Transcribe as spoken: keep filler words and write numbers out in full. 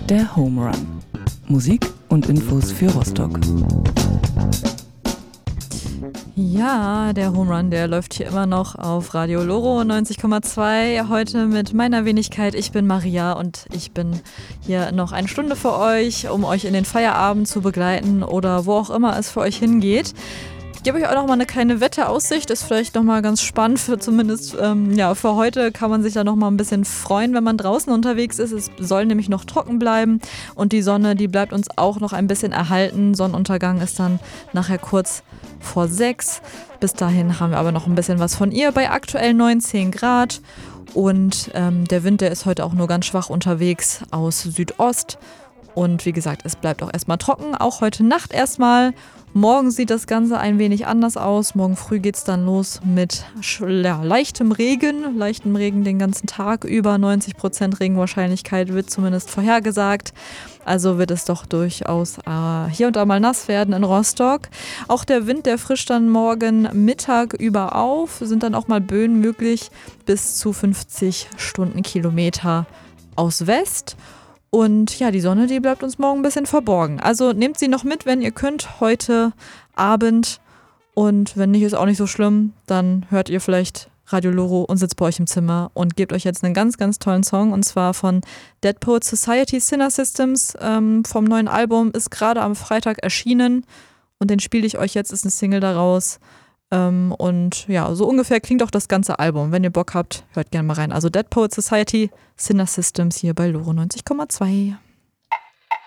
Der Home Run. Musik und Infos für Rostock. Ja, der Home Run, der läuft hier immer noch auf Radio Loro neunzig Komma zwei. Heute mit meiner Wenigkeit. Ich bin Maria und ich bin hier noch eine Stunde für euch, um euch in den Feierabend zu begleiten oder wo auch immer es für euch hingeht. Ich gebe euch auch noch mal eine kleine Wetteraussicht, ist vielleicht noch mal ganz spannend, für zumindest ähm, ja, für heute kann man sich da noch mal ein bisschen freuen, wenn man draußen unterwegs ist. Es soll nämlich noch trocken bleiben und die Sonne, die bleibt uns auch noch ein bisschen erhalten. Sonnenuntergang ist dann nachher kurz vor sechs. Bis dahin haben wir aber noch ein bisschen was von ihr bei aktuell neunzehn Grad und ähm, der Wind, der ist heute auch nur ganz schwach unterwegs aus Südost. Und wie gesagt, es bleibt auch erstmal trocken, auch heute Nacht erstmal. Morgen sieht das Ganze ein wenig anders aus. Morgen früh geht es dann los mit ja, leichtem Regen. Leichtem Regen den ganzen Tag über. neunzig Prozent Regenwahrscheinlichkeit wird zumindest vorhergesagt. Also wird es doch durchaus äh, hier und da mal nass werden in Rostock. Auch der Wind, der frischt dann morgen Mittag über auf. Sind dann auch mal Böen möglich bis zu fünfzig Stundenkilometer aus West. Und ja, die Sonne, die bleibt uns morgen ein bisschen verborgen. Also nehmt sie noch mit, wenn ihr könnt, heute Abend. Und wenn nicht, ist auch nicht so schlimm. Dann hört ihr vielleicht Radio Loro und sitzt bei euch im Zimmer und gebt euch jetzt einen ganz, ganz tollen Song. Und zwar von Dead Poets Society, Sinner Systems. Ähm, vom neuen Album ist gerade am Freitag erschienen. Und den spiele ich euch jetzt, ist eine Single daraus. Ähm, und ja, so ungefähr klingt auch das ganze Album. Wenn ihr Bock habt, hört gerne mal rein. Also Dead Poets Society, Sinner Systems hier bei Loro neunzig Komma zwei.